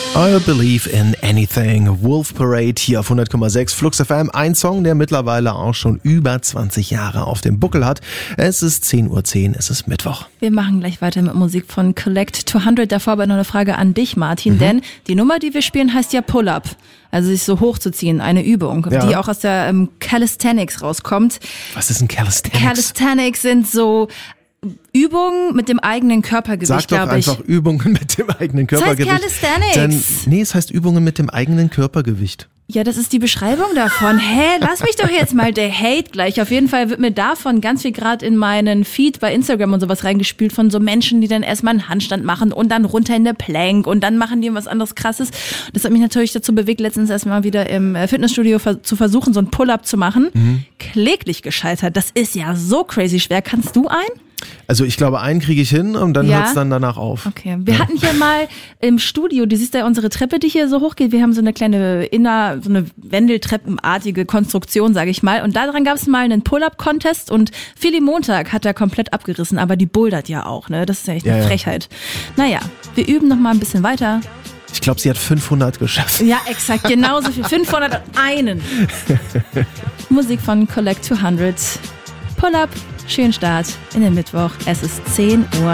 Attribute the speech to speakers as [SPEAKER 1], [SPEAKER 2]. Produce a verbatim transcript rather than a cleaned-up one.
[SPEAKER 1] I Believe in Anything, Wolf Parade hier auf hundert Komma sechs Flux F M. Ein Song, der mittlerweile auch schon über zwanzig Jahre auf dem Buckel hat. Es ist zehn Uhr zehn, es ist Mittwoch.
[SPEAKER 2] Wir machen gleich weiter mit Musik von Collect zweihundert. Davor aber noch eine Frage an dich, Martin, mhm. denn die Nummer, die wir spielen, heißt ja Pull-Up. Also sich so hochzuziehen, eine Übung, ja. die auch aus der ähm, Calisthenics rauskommt.
[SPEAKER 1] Was ist ein Calisthenics?
[SPEAKER 2] Calisthenics sind so Übungen mit dem eigenen Körpergewicht, glaube ich.
[SPEAKER 1] Sag doch einfach Übungen mit dem eigenen Körpergewicht.
[SPEAKER 2] Das heißt Calisthenics.
[SPEAKER 1] Denn, nee, es heißt Übungen mit dem eigenen Körpergewicht.
[SPEAKER 2] Ja, das ist die Beschreibung davon. Hä, lass mich doch jetzt mal, der Hate gleich. Auf jeden Fall wird mir davon ganz viel gerade in meinen Feed bei Instagram und sowas reingespült von so Menschen, die dann erstmal einen Handstand machen und dann runter in der Plank und dann machen die was anderes Krasses. Das hat mich natürlich dazu bewegt, letztens erstmal wieder im Fitnessstudio zu versuchen, so ein Pull-Up zu machen. Mhm. Kläglich gescheitert. Das ist ja so crazy schwer. Kannst du einen?
[SPEAKER 1] Also ich glaube, einen kriege ich hin und dann ja? hört es dann danach auf.
[SPEAKER 2] Okay, wir ja. hatten hier mal im Studio, du siehst ja unsere Treppe, die hier so hochgeht, wir haben so eine kleine Inner, so eine Wendeltreppenartige Konstruktion, sage ich mal, und daran gab es mal einen Pull-Up-Contest und Philly Montag hat er komplett abgerissen, aber die bouldert ja auch, ne? Das ist ja echt eine ja, Frechheit. Ja. Naja, wir üben noch mal ein bisschen weiter.
[SPEAKER 1] Ich glaube, sie hat fünfhundert geschafft.
[SPEAKER 2] Ja, exakt, genauso viel. fünfhunderteins. Musik von Collect zweihundert. Pull-Up. Schönen Start in den Mittwoch. Es ist zehn Uhr.